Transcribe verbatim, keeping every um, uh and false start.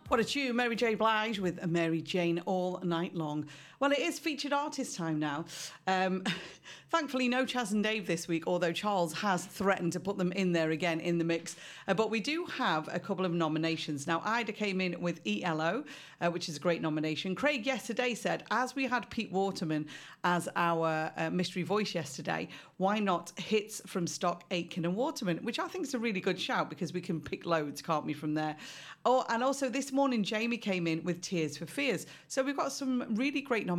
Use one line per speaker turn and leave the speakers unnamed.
What a tune, Mary J. Blige with Mary Jane All Night Long. Well, it is featured artist time now. Um, thankfully, no Chas and Dave this week, although Charles has threatened to put them in there again in the mix. Uh, but we do have a couple of nominations. Now, Ida came in with E L O, uh, which is a great nomination. Craig yesterday said, as we had Pete Waterman as our uh, mystery voice yesterday, why not hits from Stock, Aitken and Waterman, which I think is a really good shout because we can pick loads, can't we, from there. Oh, and also this morning, Jamie came in with Tears for Fears. So we've got some really great nominations.